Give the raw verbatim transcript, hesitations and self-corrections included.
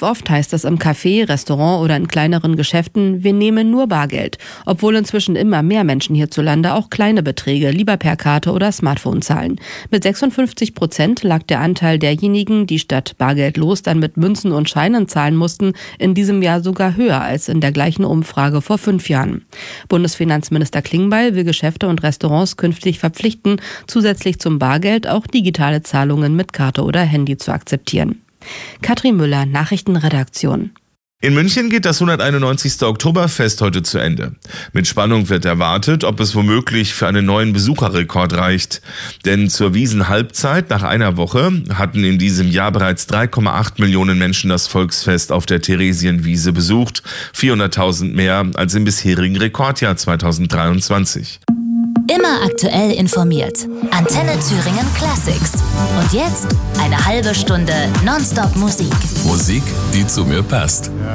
Relativ oft heißt es im Café, Restaurant oder in kleineren Geschäften, wir nehmen nur Bargeld. Obwohl inzwischen immer mehr Menschen hierzulande auch kleine Beträge lieber per Karte oder Smartphone zahlen. Mit sechsundfünfzig Prozent lag der Anteil derjenigen, die statt bargeldlos dann mit Münzen und Scheinen zahlen mussten, in diesem Jahr sogar höher als in der gleichen Umfrage vor fünf Jahren. Bundesfinanzminister Klingbeil will Geschäfte und Restaurants künftig verpflichten, zusätzlich zum Bargeld auch digitale Zahlungen mit Karte oder Handy zu akzeptieren. Katrin Müller, Nachrichtenredaktion. In München geht das hunderteinundneunzigste Oktoberfest heute zu Ende. Mit Spannung wird erwartet, ob es womöglich für einen neuen Besucherrekord reicht. Denn zur Wiesenhalbzeit nach einer Woche hatten in diesem Jahr bereits drei Komma acht Millionen Menschen das Volksfest auf der Theresienwiese besucht. vierhunderttausend mehr als im bisherigen Rekordjahr zweitausenddreiundzwanzig. Immer aktuell informiert. Antenne Thüringen Classics. Und jetzt eine halbe Stunde Nonstop Musik. Musik, die zu mir passt.